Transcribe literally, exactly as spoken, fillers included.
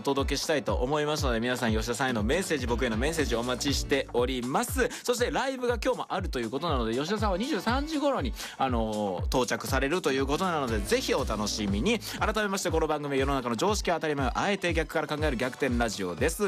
届けしたいと思いますので、皆さん吉田さんへのメッセージ、僕へのメッセージお待ちしております。そしてライブが今日もあるということなので、吉田さんはにじゅうさんじ頃にあのー、到着されるということなので、ぜひお楽しみに。改めましてこの番組は世の中の常識は当たり前をあえて逆から考える逆転ラジオです。